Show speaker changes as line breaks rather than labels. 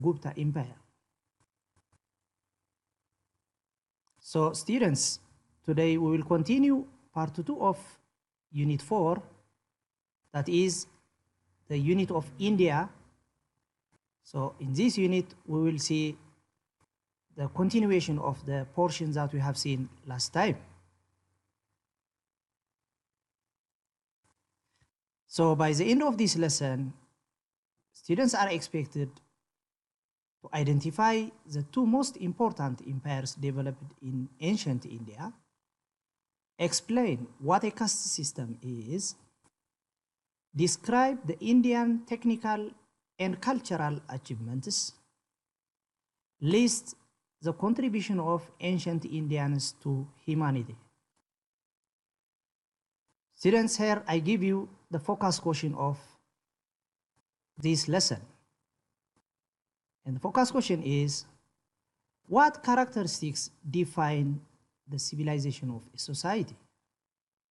Gupta Empire. So students, today we will continue part 2 of Unit 4, that is the unit of India. So in this unit, we will see the continuation of the portions that we have seen last time. So by the end of this lesson, students are expected to identify the two most important empires developed in ancient India, explain what a caste system is, describe the Indian technical and cultural achievements, list the contribution of ancient Indians to humanity. Students, here I give you the focus question of this lesson. And the focus question is, what characteristics define the civilization of a society?